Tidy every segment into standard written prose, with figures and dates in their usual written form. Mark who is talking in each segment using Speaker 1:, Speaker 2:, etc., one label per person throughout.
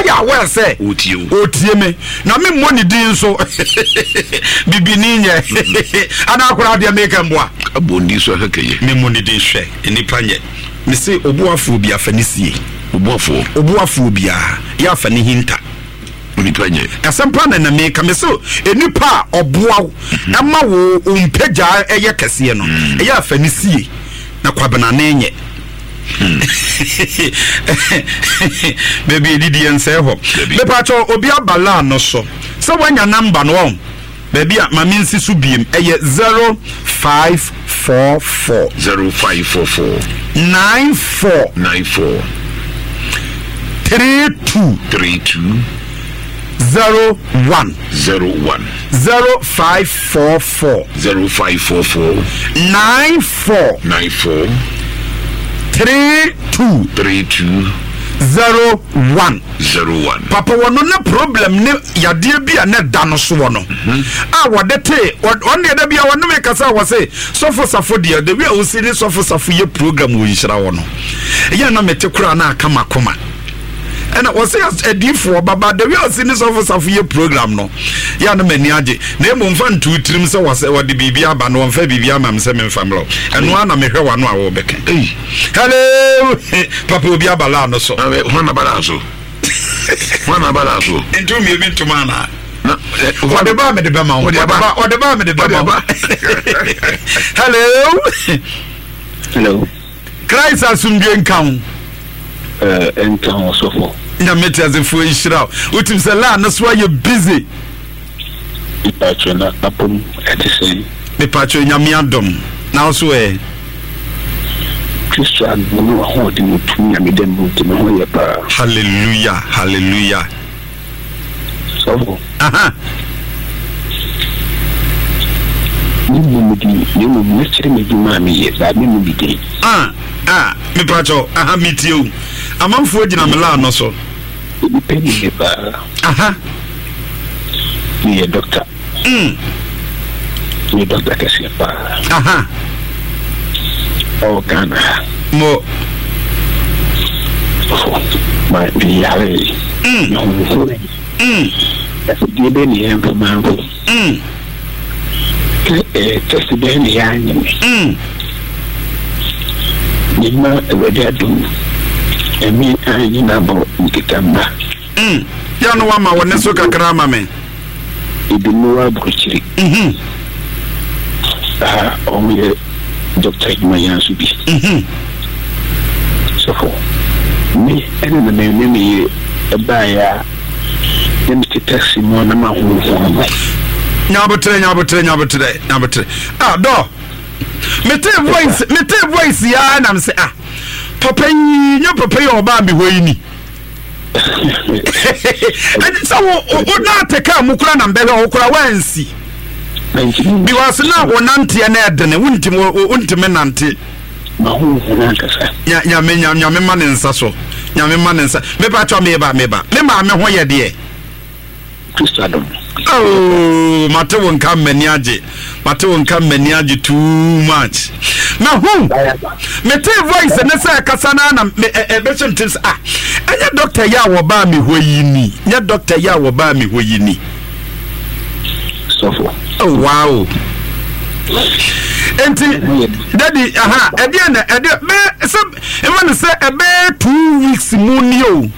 Speaker 1: ya aware say otie me na me money din so bibini nye ana akora de make mboa
Speaker 2: abondi so hekeye
Speaker 1: me money din hwe enipa nye me say obuafo bi afanisie obuafo bi ya afani hinta
Speaker 2: onipa nye
Speaker 1: asempa na make me so enipa obuawo ama wo umpeja eye kese no ya afanisie na kwabana nenye baby didi en say ho me pacho obi abala no so wanya number no baby ma minsi su biem eye 0544 94 32 01 0544 94 32 01 papa wono na problem ne yade bia na da no so wono wodete onde da bia wono me kasa wo say sofo de da bia wo si ni sofo ye program wo yira wono ye na mete kura na aka makoma ena wo say adifo baba da bia wo si ni sofo ye program no ya na mani age na emo mfa ntu tirim se wo say wo de bibia ba no mfa bibia ma mse me mfamlo eno ana mehwe wano a wo beka hello papa obi abala no so
Speaker 2: wana balazo
Speaker 1: into me been to mana what the ba me the bema what the ba me the bema hello Christ asumdwe nkan
Speaker 3: enkan sofo
Speaker 1: na meti azefo ishira utim se la no so you busy
Speaker 3: ipacho na apom etisen
Speaker 1: me pacho nyame adom na so
Speaker 3: Christian no hold him to me and them to me pa
Speaker 1: hallelujah
Speaker 3: so ni mo mestre me duma me ye ba me bi dey
Speaker 1: me pacho meet you amamfo agina me la no so
Speaker 3: bi peni me ba ni doctor ni doctor kesi pa oh Ghana
Speaker 1: mo
Speaker 3: my reality that's a given here for mango just then the anime nima wedia dum emi anyi na bo nkitamba
Speaker 1: ya no wa ma wona so kakra ma me
Speaker 3: idinu wa bruchiri omiye Dr. Imayansu bi so for me ene na me ebaya dem taxi mo na ma hu
Speaker 1: nyabotre do mete voice ya na me say papa nyo papa yo ba mi hoyini so o na teka mukura na mbele o kura wansi because now wonante na edene wontime nante
Speaker 3: ma hu na kasa
Speaker 1: nyame manensa so nyame manensa me pa cho me ba me ma me ho ye de
Speaker 3: Christadom
Speaker 1: oh mate won kam mani age too much na hu me te voice na say kasa na be chimtis anya doctor ya wo ba me hoyini nya doctor ya wo ba me hoyini
Speaker 3: so
Speaker 1: oh wow enti daddy ede be so e man say ebe 2 weeks munio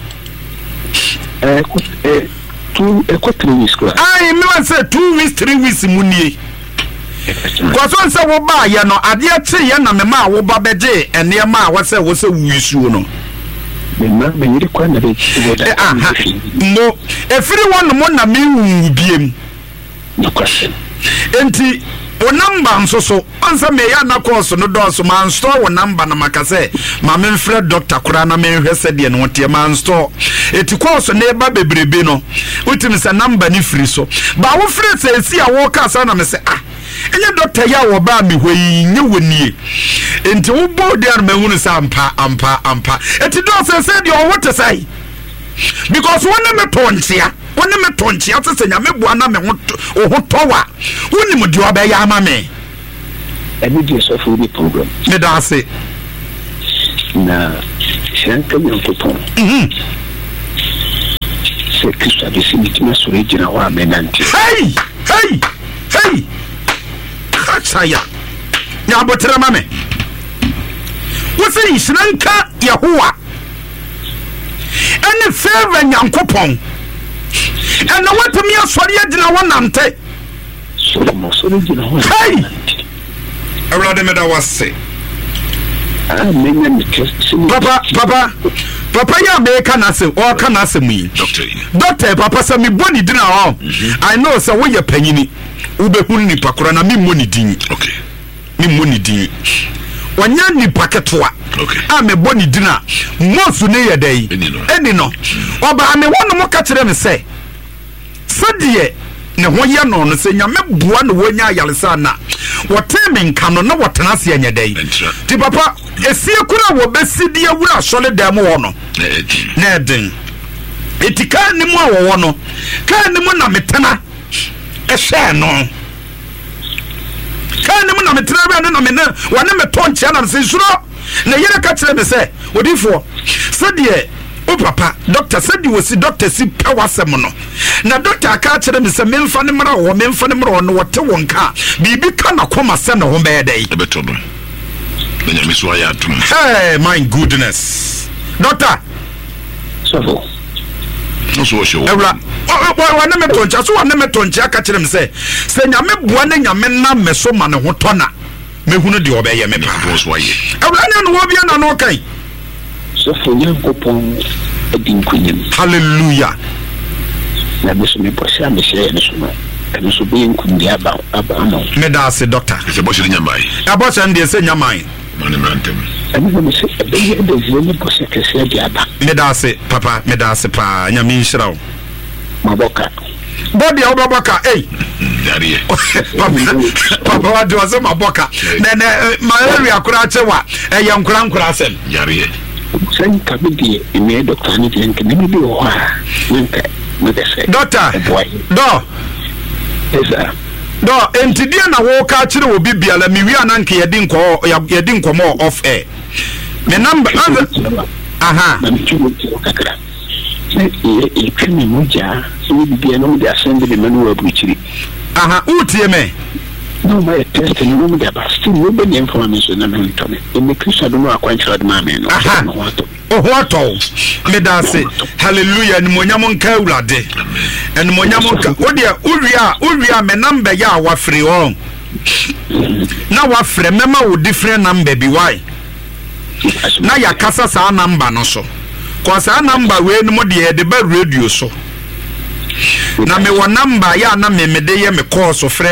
Speaker 3: 3 weeks kwa
Speaker 1: me man say 2 weeks 3 weeks munie kwa so say wo ba ye no ade a che ye na me ma wo ba beje ene ma wo say wuisu no
Speaker 3: me yiri kwa na be
Speaker 1: no efiri won mo na me wu biem
Speaker 3: no question
Speaker 1: enti o number nso so ansa me ya na course no do man store wo number na makase ma me mfre doctor kura na me hwese de no tie man store eti course na eba bebrebe no utim se number ni free so ba wo free se si a wo ka sa na me se enye doctor ya wo ba me hwe nye wonie enti wo bo de na me hunu sa ampa eti do se de o wote sai because one me tonchia ate nya me bua na me ho towa woni mo di oba ya ama me
Speaker 3: emi di so for the program
Speaker 1: me da se
Speaker 3: na shanka mi ko ton se Kristo de simitima surigina wa menanti
Speaker 1: hey kachaya ya botra mame wose isranka Yehowa ene favor nyankopon ene watumi asori agina wonante
Speaker 3: so mo surigina wa menanti
Speaker 1: awrade meda wase Papa ya be kana se o kana se mu doctor papa se me boni dina ho I know say we ye panyini ubehunu ni pakora na me moni din
Speaker 2: okay
Speaker 1: me moni din wanya ni paketoa
Speaker 2: okay
Speaker 1: me boni dina mosu ne ye dai eni no oba me wono mo ka kire me se sadie ne ho ye no se nyame bua ne wonya ayalesa na woteme nkano na wotena se anya dai ti papa esie kura wo besidi awura asole dam wo no na eden etika ni mu awo no ka ni mu na metena ehwe no ka ni mu na metena ba no me na wane metonche na se suro na yere ka kire me se odifo sadie o papa doctor said you was doctor si pewasem no na doctor aka kire me se memfa ne mra wo no wote wonka bibi ka na koma se na ho be dai
Speaker 2: ebeto no na nyame so ya atum
Speaker 1: hey my goodness doctor
Speaker 3: so
Speaker 2: no so show
Speaker 1: ebra wane metoncha so wane metoncha aka kire me se nyame bua na nyame na meso ma ne ho tona mehunu de obeye me pa
Speaker 2: so waye
Speaker 1: ebra nya no obia na no kai
Speaker 3: so for nyankopon edin kunyim
Speaker 1: hallelujah
Speaker 3: na bisu me posia me share ne so no eno so be nkundi aba no
Speaker 1: me da se doctor
Speaker 2: se bo shiri nyamai
Speaker 1: abocha ndie se nyamai
Speaker 2: mane mantem
Speaker 3: eno me se be de zeni posia kese di aba
Speaker 1: me da se papa me da se pa nyame nshirawo
Speaker 3: maboka
Speaker 1: body obaboka
Speaker 2: dariye
Speaker 1: papa wa do se maboka na ma area kura chewa yankura asem
Speaker 2: dariye
Speaker 3: sen kabidi ime doctor ni tenke ni bi o ha nka me de se
Speaker 1: doctor do entidia na wo ka kire wo bibiala mi wi ananke yedi nkomo off air me number aha
Speaker 3: na mi chuo kakra e twemi moja so bibia no de asende de manu wa buchiri
Speaker 1: aha utie me
Speaker 3: no my test no mo de ba still no be information na me ntome e me Kristo do no akwanchira de ma me no
Speaker 1: ohoto me da se hallelujah ni monyam nka awurade en monyam nka odia uria me number ya wafre on na wafre mema wo different number bi why na ya kasa sa number no so ko sa number we no de de ba radio so na me wo number ya na me de ye me call so frɛ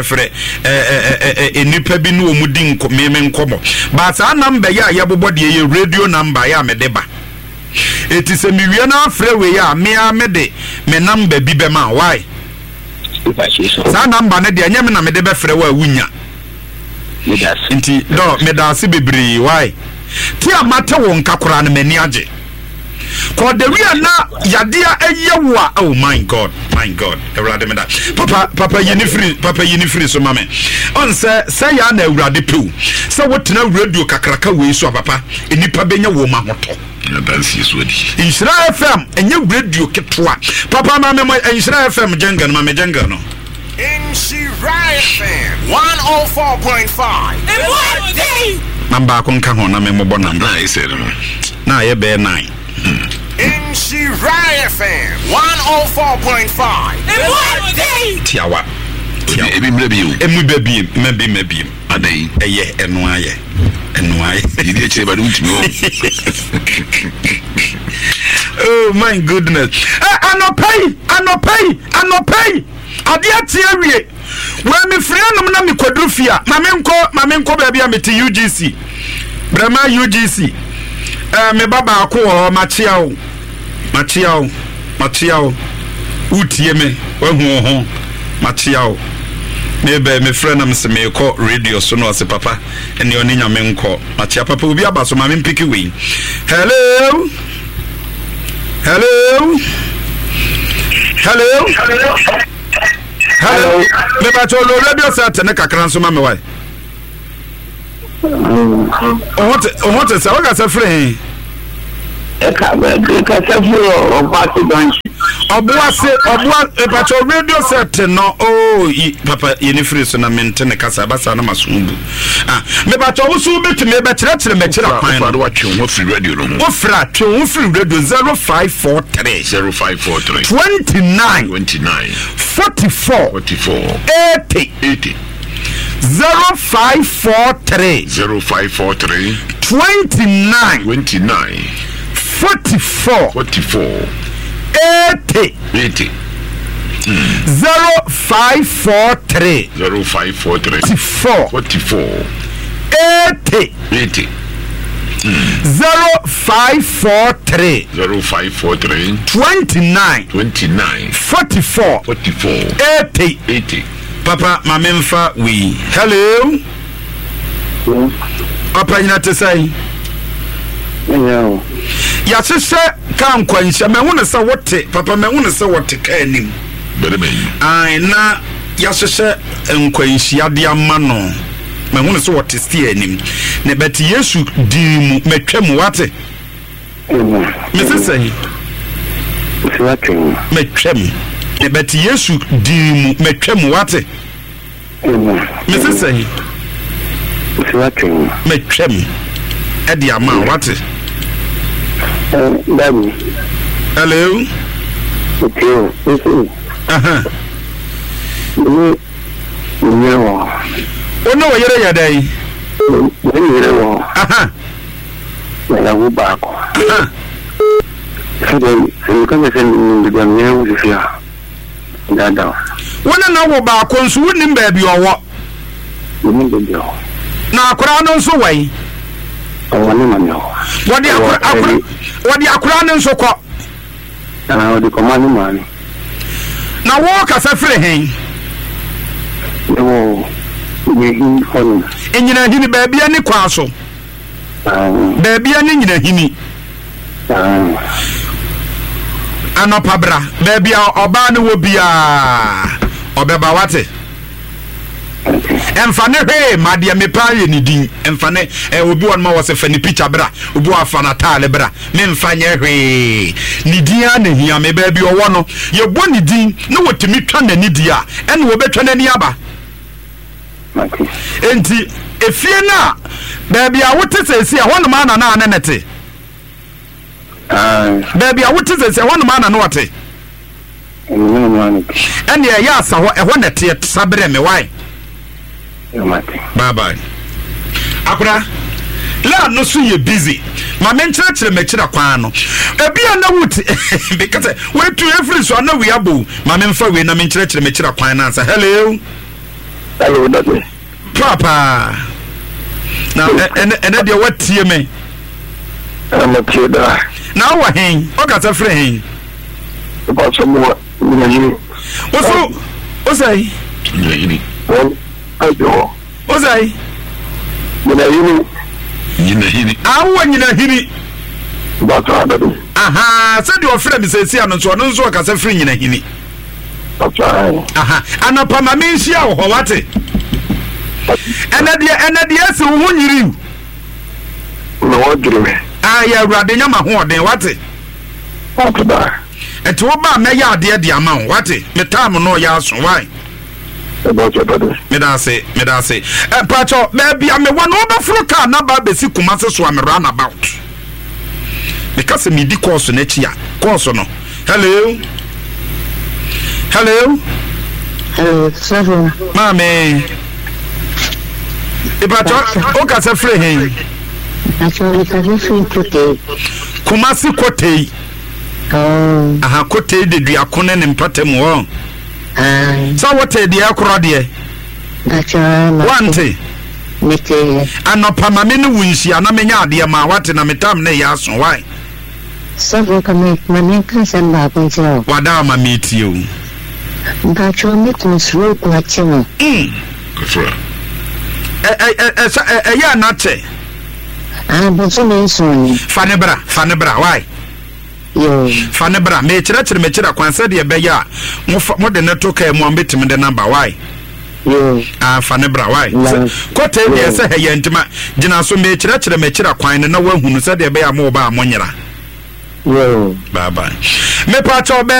Speaker 1: enipa bi no mu din ko me nkomo but sa number ya ya bobɔ de ye radio number ya me de ba eti se mi wie na frɛ we ya me de me number bi be ma why sa number ne de anya me na me de be frɛ wa wunya nti do me da se bebre why ti amate wo nkakora na mani age ko de wi na yadea eyewa oh my god ewrade me da papa yini free so mame on say ya na ewrade pew say wotena radio kakraka we so papa enipa benya wo ma hoto
Speaker 2: na dansi so di
Speaker 1: Inshira FM enye radio ketwa papa mame mo Inshira FM jenga no mame jenga no
Speaker 4: Inshira FM 104.5 and what day
Speaker 1: namba ko nka ho na me mo bo namba
Speaker 2: na ise no
Speaker 1: na ye be 9
Speaker 4: Inshira FM 104.5 and what day
Speaker 1: tiawa
Speaker 2: ebi mrebi o
Speaker 1: emu bebi mebi
Speaker 2: adai
Speaker 1: eye enu aye
Speaker 2: idi eche ba duntimi o
Speaker 1: oh my goodness anopai adia tiawie we me frianum na me kwadrufia mame nko baabi a meti UGC brama UGC me baba akọ machiao utie me wahu ho machiao me friend am se me ko radio so no se papa ene oni nyame nko machia papa obi abaso mame mpiki we hello me ba to lo radio set ne kakran so mame why what is what got a friend
Speaker 3: ka sa furo o party branch
Speaker 1: pacho radio set no papa yeni free so na maintain kasa basa na masumbu me pacho wo so betumi be kire me kire kwan
Speaker 2: no wa twe wo free radio no
Speaker 1: wo fra twe wo free radio 0543 29 44 80 0543 29 44 80 0543 44 80 0543 29 44 80 Papa mamemfa we hello Papa nyina te say ya sese kan kwansha me wona se wote papa me wona se wote kanim ai na ya sese nkwanhia de ama no me wona se wote stie anim ne beti Yesu di mu metwam wate me sese metwam ne beti Yesu di mu metwam wate me sese metwam edi ama wate
Speaker 3: Baby.
Speaker 1: Hello.
Speaker 3: Okay. No.
Speaker 1: Oh no, you're ya day.
Speaker 3: Na go back. So then, you can send the gun with you. Dada.
Speaker 1: Wona na wo ba ko nso wonim ba bi owo. Na akura no nso wai. Wadi akura no nso ko.
Speaker 3: Wadi komani mani.
Speaker 1: Na wo ka sa fere hen.
Speaker 3: Wo yehin hon.
Speaker 1: Enyina hini ba bia ni kwa so. Ba bia ni nyina hini. Anopabra ba bia oba ne wo bia. Obeba wate. Enfane he madia mepaye ni din enfane obi won ma wose fani picture bra obi wa fana tale bra me mfanye he ni din a ne hia me ba bi owo no ye bo ni din na wotimi twa na ni dia ene wo betwa na ni aba enti efie na ba bia wote sesi a hono ma na nete ba bia wote sesi a hono ma na no wote ene ya asa ho e ho nete sabre me why bye bye akura la no so ye busy ma menkyerɛkyerɛ mɛkyerɛ kwan no ebia na wuti because we to every so na we abo ma memfa we na menkyerɛkyerɛ mɛkyerɛ kwan na answer hello
Speaker 3: daddy
Speaker 1: papa na ene de watie me
Speaker 3: amatia
Speaker 1: na wa hen o ka sa frɛ hen
Speaker 3: about some more you
Speaker 1: o say
Speaker 3: ayo
Speaker 1: o say
Speaker 3: nyina hini
Speaker 1: awo nyina hini
Speaker 3: bata daddy
Speaker 1: aha se de ofre mi sesi ano so no nso ka sa frɛ nyina hini aha anapa ma menhia wo wate ene de ase wo nyiri
Speaker 3: no wodre
Speaker 1: ya urade nyama ho oden wate
Speaker 3: da
Speaker 1: enti wo ba me ya ade de ama wo wate me time no ya so why
Speaker 3: about your daddy
Speaker 1: me da say pacho baby am one overflow car na ba besi kumase so am run about because me di course na chia course no hello
Speaker 3: seven
Speaker 1: mame e pacho o ka se free hen
Speaker 3: actually ka free today
Speaker 1: kumase kotei aha kotei de duakone ne mpatem wo so what the akro de wante
Speaker 3: mete
Speaker 1: anopa ma me ne wunhia na menya ade ma wate na metam na ya so why
Speaker 3: so ka me kan san ba ko tio
Speaker 1: wada ma metio
Speaker 3: ba cho me ko sro ko atimo
Speaker 2: kofra
Speaker 1: ya na che
Speaker 3: ba so me so ni
Speaker 1: fanebra why
Speaker 3: yo
Speaker 1: fanebra me kyerɛ kwan sɛ de be ya mo de ne to ka mo ambetim de number why
Speaker 3: yo
Speaker 1: fanebra why kote de sɛ he yentima gina so me kyerɛ kwan na wahunu sɛ de be ya mo ba mo nyera
Speaker 3: yo
Speaker 1: bye bye me pa cho be